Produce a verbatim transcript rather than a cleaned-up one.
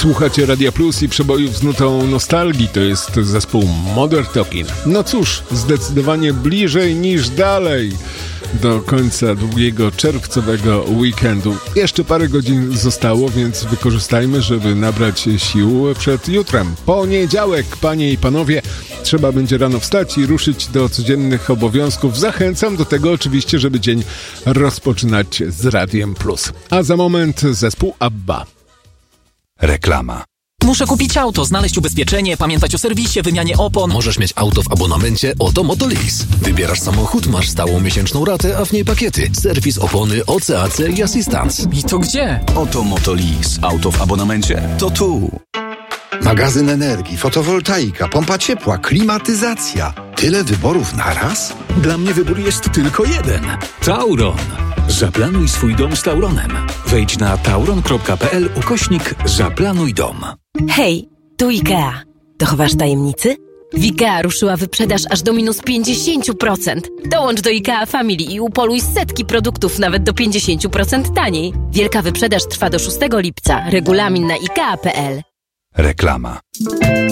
Słuchacie Radia Plus i przebojów z nutą nostalgii. To jest zespół Modern Talking. No cóż, zdecydowanie bliżej niż dalej do końca długiego czerwcowego weekendu. Jeszcze parę godzin zostało, więc wykorzystajmy, żeby nabrać sił przed jutrem. Poniedziałek, panie i panowie, trzeba będzie rano wstać i ruszyć do codziennych obowiązków. Zachęcam do tego oczywiście, żeby dzień rozpoczynać z Radiem Plus. A za moment zespół ABBA. Reklama. Muszę kupić auto, znaleźć ubezpieczenie, pamiętać o serwisie, wymianie opon. Możesz mieć auto w abonamencie Oto Motolease. Wybierasz samochód, masz stałą miesięczną ratę, a w niej pakiety. Serwis, opony, O C A C i asystans. I to gdzie? Oto Motolease. Auto w abonamencie. To tu. Magazyn energii, fotowoltaika, pompa ciepła, klimatyzacja. Tyle wyborów naraz? Dla mnie wybór jest tylko jeden. Tauron. Zaplanuj swój dom z Tauronem. Wejdź na tauron kropka p l ukośnik Zaplanuj dom. Hej, tu IKEA. Dochowasz tajemnicy? W IKEA ruszyła wyprzedaż aż do minus pięćdziesiąt procent. Dołącz do IKEA Family i upoluj setki produktów nawet do pięćdziesiąt procent taniej. Wielka wyprzedaż trwa do szóstego lipca. Regulamin na ikea kropka p l. Reklama.